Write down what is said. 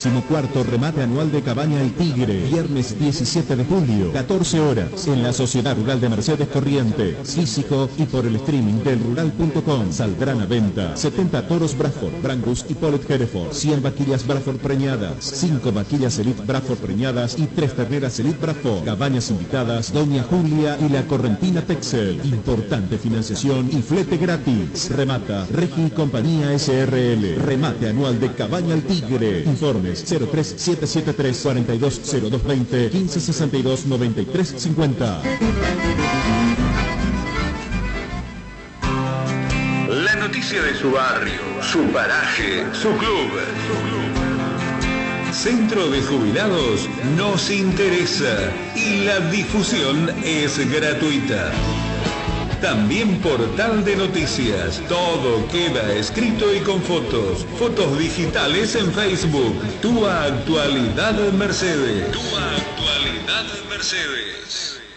Cuarto remate anual de Cabaña El Tigre, viernes 17 de julio, 14 horas, en la Sociedad Rural de Mercedes Corrientes, físico y por el streaming del rural.com. Saldrán a venta 70 toros Bradford, Brangus y Polet Hereford, 100 vaquillas Bradford preñadas, 5 vaquillas Elite Bradford preñadas y 3 terneras Elite Bradford. Cabañas invitadas, Doña Julia y la Correntina Texel. Importante financiación y flete gratis. Remata Regi y Compañía SRL. Remate anual de Cabaña El Tigre. Informes 03773 420220 1562 9350. La noticia de su barrio, su paraje, su club. Centro de Jubilados nos interesa y la difusión es gratuita. También portal de noticias, todo queda escrito y con fotos, fotos digitales en Facebook. Tu Actualidad Mercedes. Tu Actualidad Mercedes.